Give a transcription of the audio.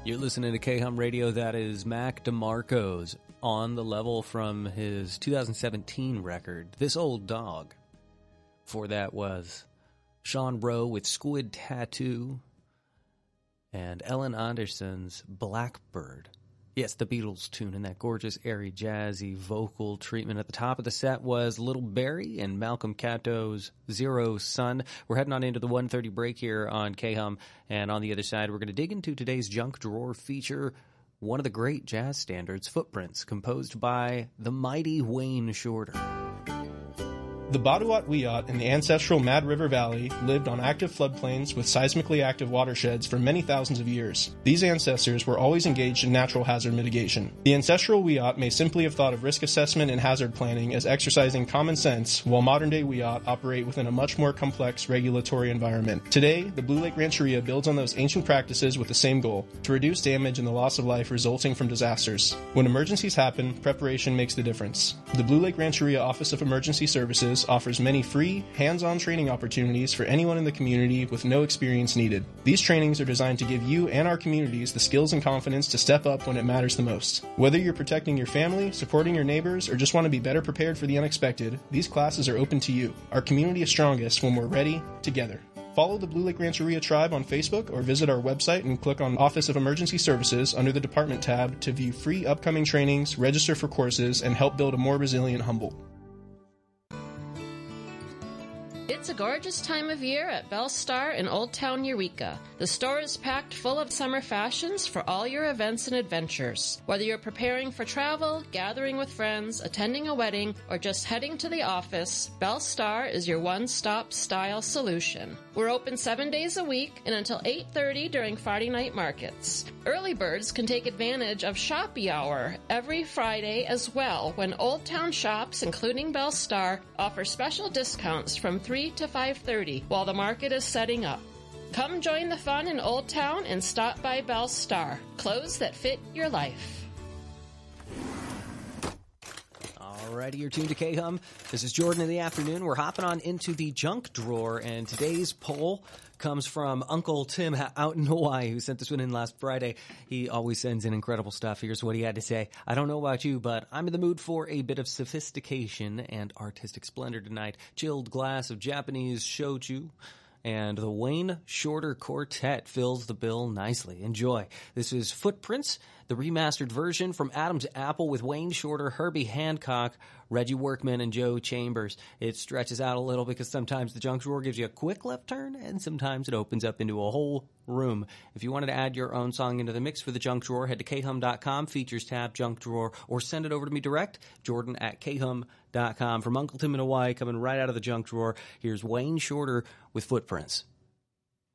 You're listening to K-Hum Radio. That is Mac DeMarco's On the Level from his 2017 record, This Old Dog. Before that was Sean Rowe with Squid Tattoo and Ellen Anderson's Blackbird. Yes, the Beatles tune in that gorgeous, airy, jazzy vocal treatment. At the top of the set was Little Barry and Malcolm Cato's Zero Sun. We're heading on into the 1:30 break here on K-Hum, and on the other side, we're going to dig into today's Junk Drawer feature, one of the great jazz standards, Footprints, composed by the mighty Wayne Shorter. The Baduat Wiyot in the ancestral Mad River Valley lived on active floodplains with seismically active watersheds for many thousands of years. These ancestors were always engaged in natural hazard mitigation. The ancestral Wiyot may simply have thought of risk assessment and hazard planning as exercising common sense, while modern-day Wiyot operate within a much more complex regulatory environment. Today, the Blue Lake Rancheria builds on those ancient practices with the same goal, to reduce damage and the loss of life resulting from disasters. When emergencies happen, preparation makes the difference. The Blue Lake Rancheria Office of Emergency Services offers many free, hands-on training opportunities for anyone in the community with no experience needed. These trainings are designed to give you and our communities the skills and confidence to step up when it matters the most. Whether you're protecting your family, supporting your neighbors, or just want to be better prepared for the unexpected, these classes are open to you. Our community is strongest when we're ready, together. Follow the Blue Lake Rancheria Tribe on Facebook or visit our website and click on Office of Emergency Services under the Department tab to view free upcoming trainings, register for courses, and help build a more resilient Humboldt. It's a gorgeous time of year at Belle Star in Old Town Eureka. The store is packed full of summer fashions for all your events and adventures. Whether you're preparing for travel, gathering with friends, attending a wedding, or just heading to the office, Belle Star is your one-stop style solution. We're open 7 days a week and until 8:30 during Friday night markets. Early birds can take advantage of Shoppy Hour every Friday as well, when Old Town shops, including Belle Star, offer special discounts from 3 to 5:30 while the market is setting up. Come join the fun in Old Town and stop by Belle Star. Clothes that fit your life. Alrighty, you're tuned to K-Hum. This is Jordan in the afternoon. We're hopping on into the junk drawer, and today's poll comes from Uncle Tim out in Hawaii, who sent this one in last Friday. He always sends in incredible stuff. Here's what he had to say. I don't know about you, but I'm in the mood for a bit of sophistication and artistic splendor tonight. Chilled glass of Japanese shochu, and the Wayne Shorter Quartet fills the bill nicely. Enjoy. This is Footprints, the remastered version from Adam's Apple with Wayne Shorter, Herbie Hancock, Reggie Workman, and Joe Chambers. It stretches out a little because sometimes the junk drawer gives you a quick left turn, and sometimes it opens up into a whole room. If you wanted to add your own song into the mix for the junk drawer, head to khum.com, features tab, junk drawer, or send it over to me direct, Jordan at khum.com. From Uncle Tim in Hawaii, coming right out of the junk drawer, here's Wayne Shorter with Footprints.